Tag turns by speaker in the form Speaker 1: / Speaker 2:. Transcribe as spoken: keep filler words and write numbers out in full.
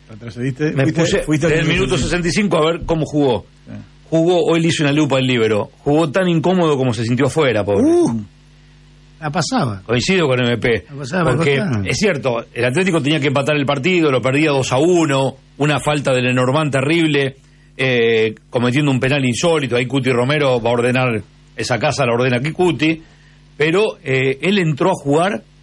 Speaker 1: Retrocediste.
Speaker 2: Me
Speaker 1: fuiste,
Speaker 2: puse
Speaker 1: fuiste
Speaker 2: en el minuto sesenta y cinco a ver cómo jugó. Sí. Jugó, hoy le hizo una lupa al líbero. Jugó tan incómodo como se sintió afuera, pobre.
Speaker 3: Uh, la pasaba.
Speaker 2: Coincido con M P.
Speaker 3: La pasaba,
Speaker 2: porque
Speaker 3: la pasaba.
Speaker 2: es cierto, el Atlético tenía que empatar el partido, lo perdía dos a uno, una falta de Lenormand terrible, eh, cometiendo un penal insólito. Ahí Cuti Romero va a ordenar esa casa, la ordena aquí Cuti. Pero eh, él entró a jugar